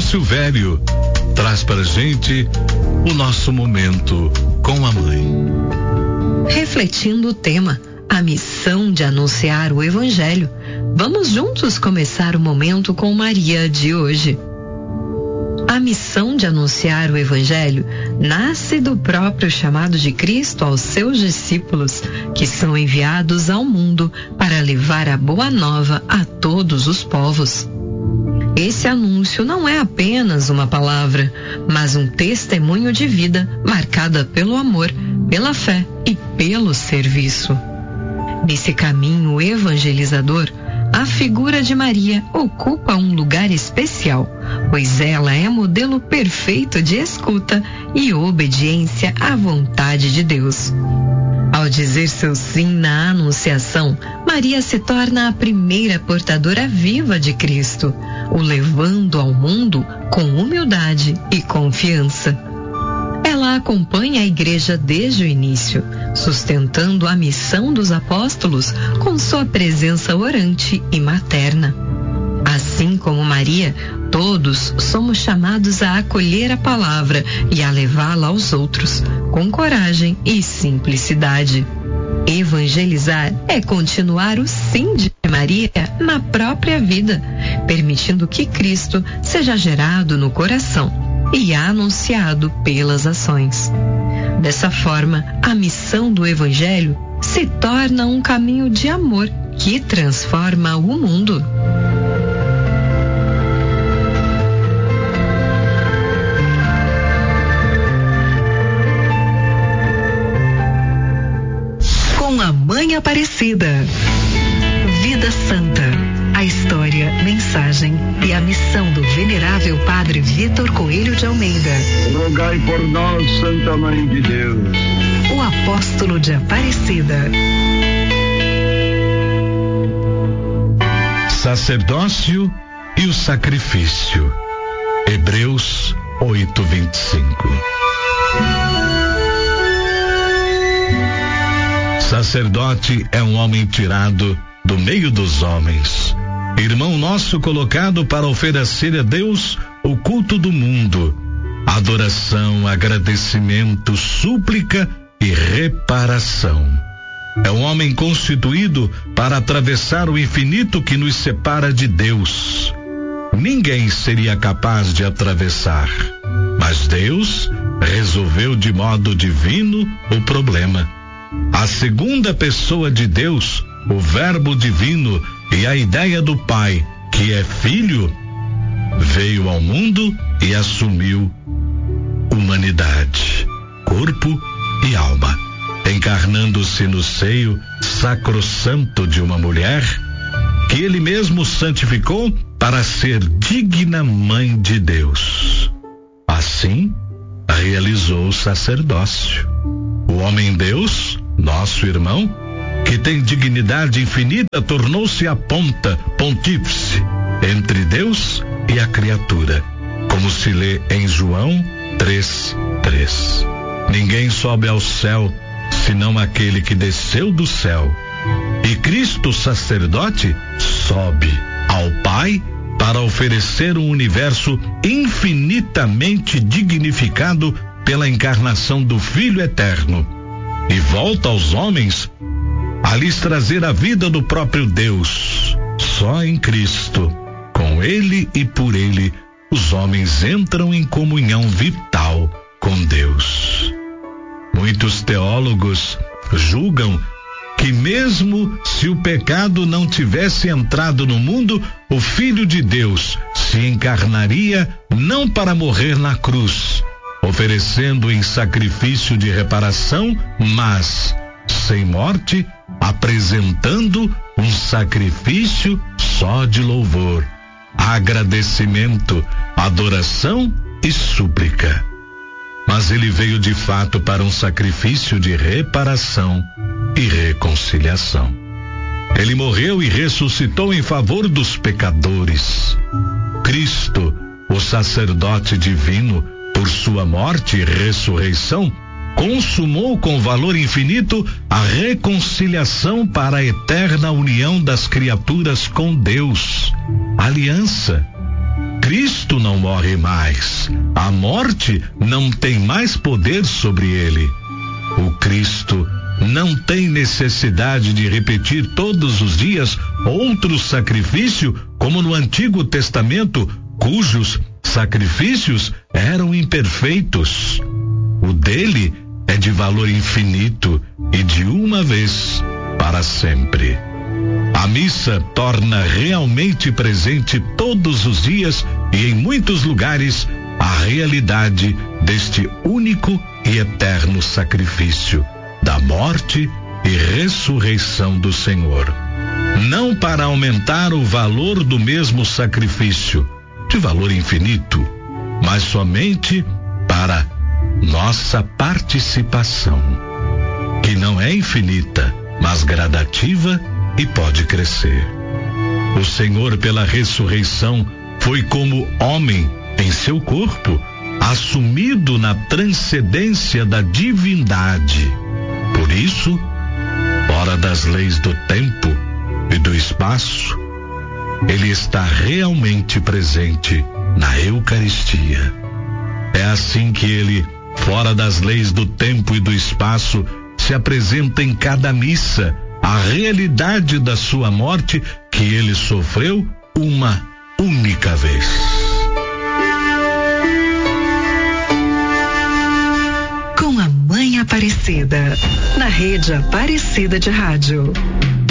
Silvério traz pra gente o nosso momento com a mãe. Refletindo o tema, a missão de anunciar o Evangelho, vamos juntos começar o momento com Maria de hoje. A missão de anunciar o Evangelho nasce do próprio chamado de Cristo aos seus discípulos, que são enviados ao mundo para levar a boa nova a todos os povos. Esse anúncio não é apenas uma palavra, mas um testemunho de vida marcada pelo amor, pela fé e pelo serviço. Nesse caminho evangelizador, a figura de Maria ocupa um lugar especial, pois ela é modelo perfeito de escuta e obediência à vontade de Deus. Ao dizer seu sim na anunciação, Maria se torna a primeira portadora viva de Cristo, o levando ao mundo com humildade e confiança. Ela acompanha a igreja desde o início, sustentando a missão dos apóstolos com sua presença orante e materna. Assim como Maria, todos somos chamados a acolher a palavra e a levá-la aos outros, com coragem e simplicidade. Evangelizar é continuar o sim de Maria na própria vida, permitindo que Cristo seja gerado no coração e anunciado pelas ações. Dessa forma, a missão do Evangelho se torna um caminho de amor que transforma o mundo. Com a Mãe Aparecida. Vida Santa. A história, mensagem e a missão do venerável Padre Vitor Coelho de Almeida. Rogai por nós, Santa Mãe de Deus. O apóstolo de Aparecida. Sacerdócio e o sacrifício. Hebreus 8:25. Sacerdote é um homem tirado do meio dos homens, irmão nosso colocado para oferecer a Deus o culto do mundo, adoração, agradecimento, súplica e reparação. É um homem constituído para atravessar o infinito que nos separa de Deus. Ninguém seria capaz de atravessar, mas Deus resolveu de modo divino o problema. A segunda pessoa de Deus, o Verbo divino e a ideia do Pai, que é Filho, veio ao mundo e assumiu humanidade, corpo e alma, encarnando-se no seio sacrossanto de uma mulher que ele mesmo santificou para ser digna mãe de Deus. Assim, realizou o sacerdócio. O homem-Deus, nosso irmão, que tem dignidade infinita, tornou-se a ponta, pontífice, entre Deus e a criatura, como se lê em João 3:3. Ninguém sobe ao céu, senão aquele que desceu do céu. E Cristo, sacerdote, sobe ao Pai para oferecer um universo infinitamente dignificado pela encarnação do Filho eterno, e volta aos homens a lhes trazer a vida do próprio Deus. Só em Cristo, com Ele e por Ele, os homens entram em comunhão vital com Deus. Muitos teólogos julgam que mesmo se o pecado não tivesse entrado no mundo, o Filho de Deus se encarnaria não para morrer na cruz, oferecendo em sacrifício de reparação, mas sem morte, apresentando um sacrifício só de louvor, agradecimento, adoração e súplica. Mas ele veio de fato para um sacrifício de reparação e reconciliação. Ele morreu e ressuscitou em favor dos pecadores. Cristo, o sacerdote divino, por sua morte e ressurreição, consumou com valor infinito a reconciliação para a eterna união das criaturas com Deus. Aliança. Cristo não morre mais. A morte não tem mais poder sobre ele. O Cristo não tem necessidade de repetir todos os dias outro sacrifício, como no Antigo Testamento, cujos sacrifícios eram imperfeitos. O dele é de valor infinito e de uma vez para sempre. A missa torna realmente presente todos os dias e em muitos lugares a realidade deste único e eterno sacrifício da morte e ressurreição do Senhor. Não para aumentar o valor do mesmo sacrifício, de valor infinito, mas somente para nossa participação, que não é infinita, mas gradativa e pode crescer. O Senhor, pela ressurreição, foi como homem em seu corpo, assumido na transcendência da divindade. Por isso, fora das leis do tempo e do espaço, ele está realmente presente na Eucaristia. É assim que ele, fora das leis do tempo e do espaço, se apresenta em cada missa, a realidade da sua morte que ele sofreu uma única vez. Com a Mãe Aparecida, na Rede Aparecida de Rádio.